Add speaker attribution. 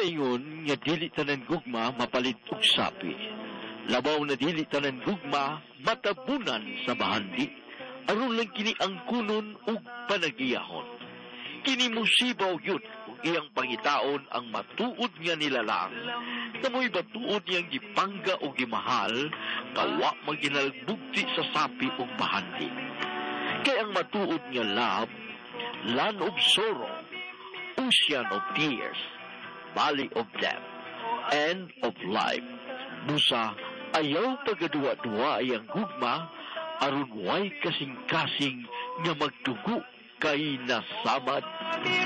Speaker 1: maingon nga dili tanan gugma mapalit og sapi. Labaw na dili tanan gugma matabunan sa bahandi. Aron lang kini ang kunon ug panagiyahon. Kini musibaw yun kung iyang pangitaon ang matuod nga nilalang. Kamoy batuod niyang gipangga o gimahal, kawa maginalbugti sa sapi o bahandi. Kaya ang matuod nga love, land of sorrow, ocean of tears, valley of death, end of life. Busa, ayaw pagaduwa-duwa iyang gugma, aron way kasing-kasing nga magtugo kay nasamad.